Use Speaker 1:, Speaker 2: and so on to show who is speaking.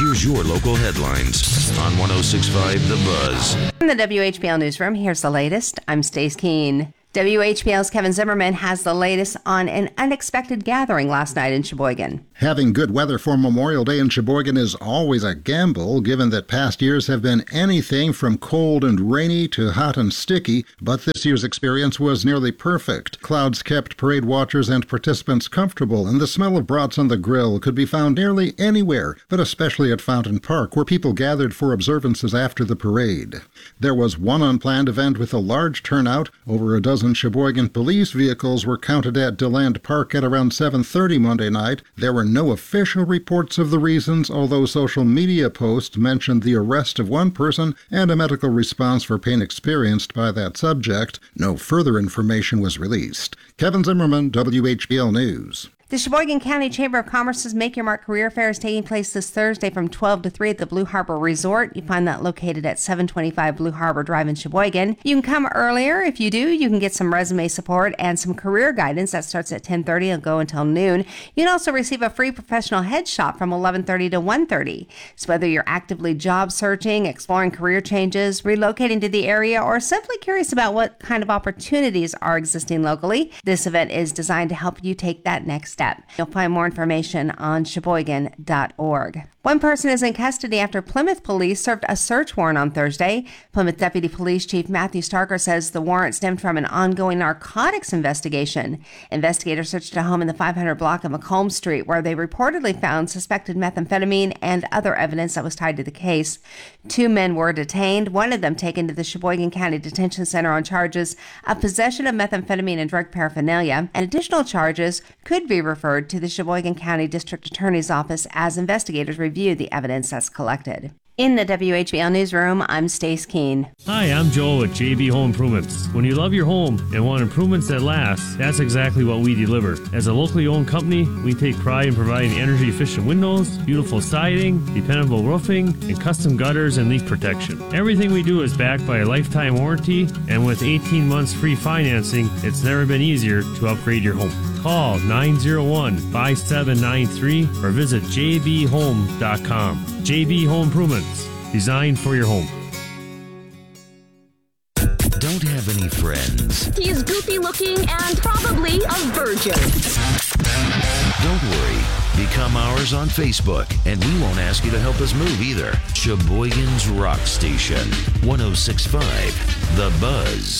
Speaker 1: Here's your local headlines on 106.5 The Buzz.
Speaker 2: From the WHBL Newsroom, here's the latest. I'm Stace Keene. WHBL's Kevin Zimmerman has the latest on an unexpected gathering last night in Sheboygan.
Speaker 3: Having good weather for Memorial Day in Sheboygan is always a gamble, given that past years have been anything from cold and rainy to hot and sticky, but this year's experience was nearly perfect. Clouds kept parade watchers and participants comfortable, and the smell of brats on the grill could be found nearly anywhere, but especially at Fountain Park, where people gathered for observances after the parade. There was one unplanned event with a large turnout. Over a dozen Sheboygan police vehicles were counted at DeLand Park at around 7:30 Monday night. There were no official reports of the reasons, although social media posts mentioned the arrest of one person and a medical response for pain experienced by that subject. No further information was released. Kevin Zimmerman, WHBL News.
Speaker 2: The Sheboygan County Chamber of Commerce's Make Your Mark Career Fair is taking place this Thursday from 12 to 3 at the Blue Harbor Resort. You find that located at 725 Blue Harbor Drive in Sheboygan. You can come earlier. If you do, you can get some resume support and some career guidance. That starts at 10:30 and go until noon. You can also receive a free professional headshot from 11:30 to 1:30. So whether you're actively job searching, exploring career changes, relocating to the area, or simply curious about what kind of opportunities are existing locally, this event is designed to help you take that next step. You'll find more information on Sheboygan.org. One person is in custody after Plymouth police served a search warrant on Thursday. Plymouth Deputy Police Chief Matthew Starker says the warrant stemmed from an ongoing narcotics investigation. Investigators searched a home in the 500 block of Macomb Street where they reportedly found suspected methamphetamine and other evidence that was tied to the case. 2 men were detained, one of them taken to the Sheboygan County Detention Center on charges of possession of methamphetamine and drug paraphernalia, and additional charges could be referred to the Sheboygan County District Attorney's Office as investigators review the evidence that's collected. In the WHBL Newsroom, I'm Stace Keene.
Speaker 4: Hi, I'm Joel with JB Home Improvements. When you love your home and want improvements that last, that's exactly what we deliver. As a locally owned company, we take pride in providing energy-efficient windows, beautiful siding, dependable roofing, and custom gutters and leak protection. Everything we do is backed by a lifetime warranty, and with 18 months free financing, it's never been easier to upgrade your home. Call 901-5793 or visit jbhome.com. JB Home Improvements, designed for your home.
Speaker 1: Don't have any friends?
Speaker 5: He's goofy looking and probably a virgin.
Speaker 1: Don't worry. Become ours on Facebook, and we won't ask you to help us move either. Sheboygan's Rock Station, 106.5 The Buzz.